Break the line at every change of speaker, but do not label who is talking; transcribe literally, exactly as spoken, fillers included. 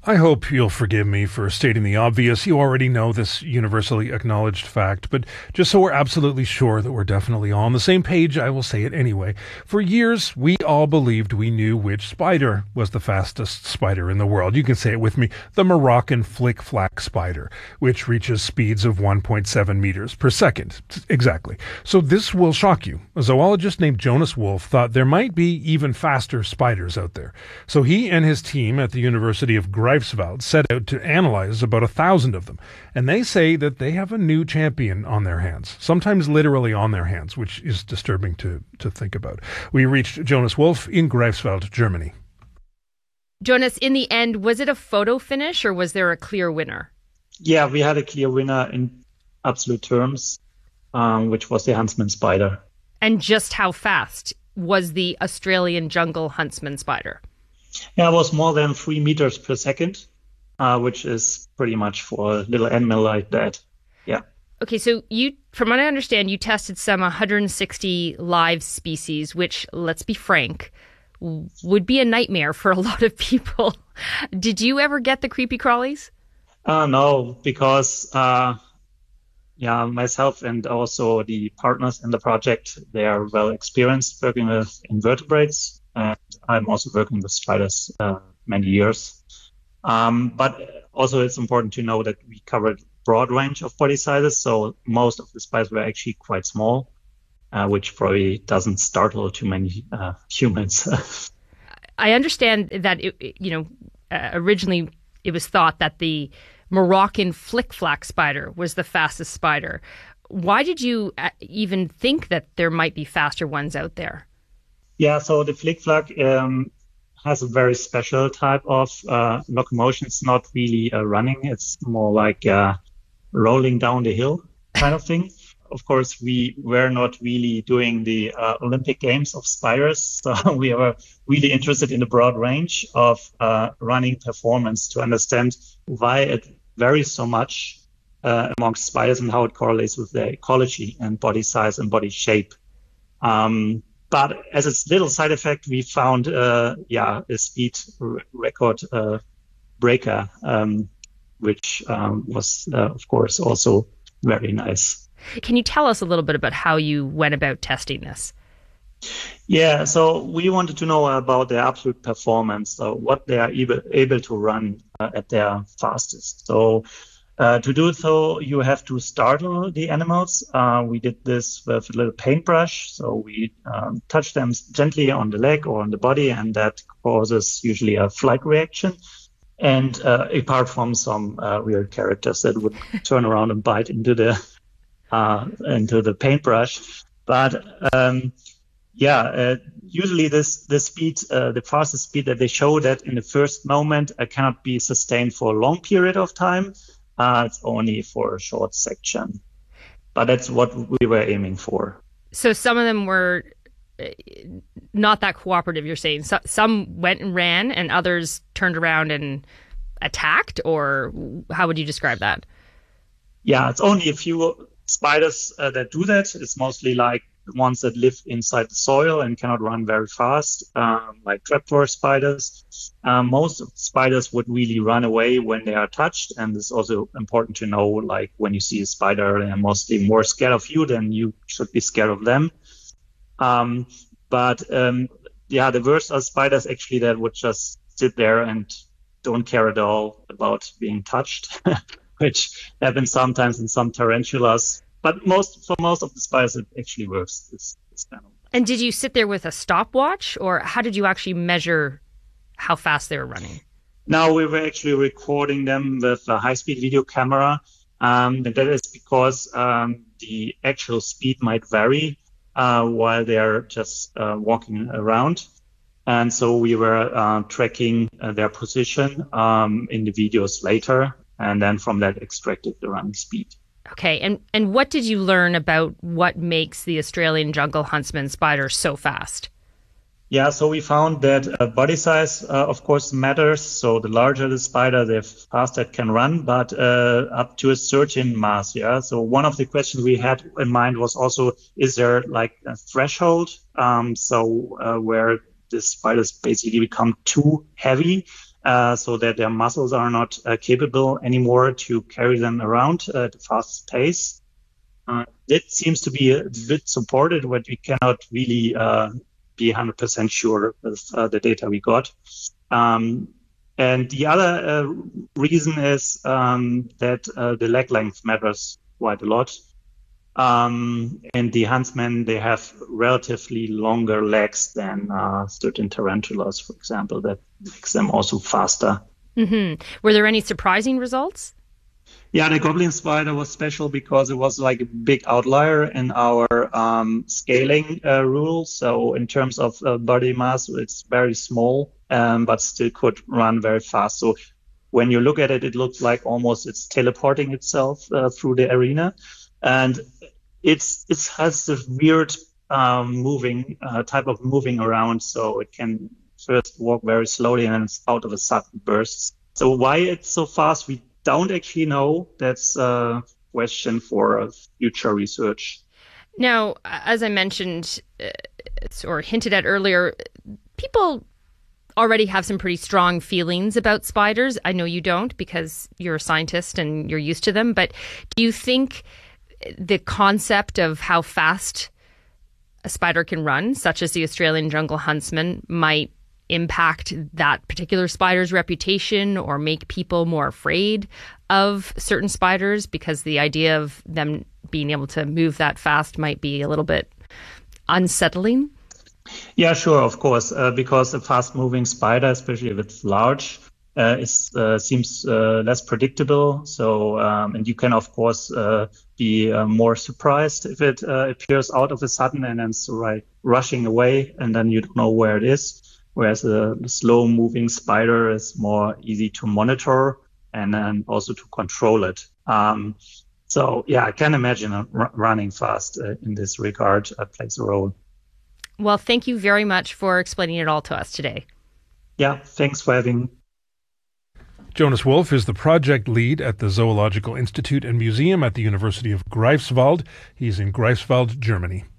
I hope you'll forgive me for stating the obvious. You already know this universally acknowledged fact, but just so we're absolutely sure that we're definitely all on the same page, I will say it anyway. For years, we all believed we knew which spider was the fastest spider in the world. You can say it with me, the Moroccan flick-flack spider, which reaches speeds of one point seven meters per second. Exactly. So this will shock you. A zoologist named Jonas Wolf thought there might be even faster spiders out there. So he and his team at the University of Greifswald set out to analyze about a thousand of them, and they say that they have a new champion on their hands, sometimes literally on their hands, which is disturbing to, to think about. We reached Jonas Wolf in Greifswald, Germany.
Jonas, in the end, was it a photo finish or was there a clear winner?
Yeah, we had a clear winner in absolute terms, um, which was the huntsman spider.
And just how fast was the Australian jungle huntsman spider?
Yeah, it was more than three meters per second, uh, which is pretty much for a little animal like that. Yeah.
Okay, so you, from what I understand, you tested some one hundred sixty live species, which, let's be frank, would be a nightmare for a lot of people. Did you ever get the creepy crawlies?
Uh, no, because uh, yeah, myself and also the partners in the project, they are well experienced working with invertebrates. And I'm also working with spiders uh, many years. Um, but also it's important to know that we covered broad range of body sizes. So most of the spiders were actually quite small, uh, which probably doesn't startle too many uh, humans.
I understand that, it, you know, uh, originally it was thought that the Moroccan flick-flack spider was the fastest spider. Why did you even think that there might be faster ones out there?
Yeah, so the flick-flack um, has a very special type of uh, locomotion. It's not really uh, running. It's more like uh, rolling down the hill kind of thing. Of course, we were not really doing the uh, Olympic Games of spiders. So we were really interested in the broad range of uh, running performance to understand why it varies so much uh, amongst spiders and how it correlates with their ecology and body size and body shape. Um, But as its little side effect, we found, uh, yeah, a speed r- record uh, breaker, um, which um, was, uh, of course, also very nice.
Can you tell us a little bit about how you went about testing this?
Yeah, so we wanted to know about their absolute performance, so what they are able, able to run uh, at their fastest. So Uh, to do so, you have to startle the animals. Uh, we did this with a little paintbrush. So we um, touch them gently on the leg or on the body, and that causes usually a flight reaction. And uh, apart from some uh, real characters that would turn around and bite into the uh, into the paintbrush. But um, yeah, uh, usually this the speed, uh, the fastest speed that they show that in the first moment uh, cannot be sustained for a long period of time. Uh, it's only for a short section, but that's what we were aiming for.
So some of them were not that cooperative, you're saying. So, some went and ran and others turned around and attacked, or how would you describe that?
Yeah, it's only a few spiders uh, that do that. It's mostly like the ones that live inside the soil and cannot run very fast, um, like trapdoor spiders. Um, most of the spiders would really run away when they are touched. And it's also important to know, like when you see a spider, they're mostly more scared of you than you should be scared of them. Um, but um, yeah, the worst are spiders actually that would just sit there and don't care at all about being touched, which happens sometimes in some tarantulas. But most for most of the spiders, it actually works. This, this kind of.
And did you sit there with a stopwatch, or how did you actually measure how fast they were running?
No, we were actually recording them with a high-speed video camera. Um, and that is because um, the actual speed might vary uh, while they're just uh, walking around. And so we were uh, tracking uh, their position um, in the videos later, and then from that extracted the running speed.
Okay, and, and what did you learn about what makes the Australian jungle huntsman spider so fast?
Yeah, so we found that uh, body size, uh, of course, matters. So the larger the spider, the faster it can run, but uh, up to a certain mass. Yeah. So one of the questions we had in mind was also, is there like a threshold? Um, so uh, where the spiders basically become too heavy uh, so that their muscles are not uh, capable anymore to carry them around uh, at a fast pace. Uh, it seems to be a bit supported, but we cannot really uh, be one hundred percent sure with uh, the data we got. Um, and the other uh, reason is um, that uh, the leg length matters quite a lot. Um, and the huntsmen, they have relatively longer legs than uh, certain tarantulas, for example. That makes them also faster.
Mm-hmm. Were there any surprising results?
Yeah, the goblin spider was special because it was like a big outlier in our um, scaling uh, rules. So in terms of uh, body mass, it's very small, um, but still could run very fast. So when you look at it, it looks like almost it's teleporting itself uh, through the arena. And it's it has this weird um, moving uh, type of moving around. So it can first walk very slowly and then it's out of a sudden bursts. So why it's so fast, we don't actually know. That's a question for future research.
Now, as I mentioned uh, or hinted at earlier, people already have some pretty strong feelings about spiders. I know you don't because you're a scientist and you're used to them. But do you think the concept of how fast a spider can run, such as the Australian jungle huntsman, might impact that particular spider's reputation or make people more afraid of certain spiders because the idea of them being able to move that fast might be a little bit unsettling?
Yeah, sure, of course, uh, because a fast-moving spider, especially if it's large, uh, is, uh, seems uh, less predictable. So, um, and you can, of course, uh, be uh, more surprised if it uh, appears out of a sudden and then it's right, rushing away, and then you don't know where it is. Whereas a slow-moving spider is more easy to monitor and then also to control it. Um, so, yeah, I can imagine uh, r- running fast uh, in this regard uh, plays a role.
Well, thank you very much for explaining it all to us today.
Yeah, thanks for having me.
Jonas Wolf is the project lead at the Zoological Institute and Museum at the University of Greifswald. He's in Greifswald, Germany.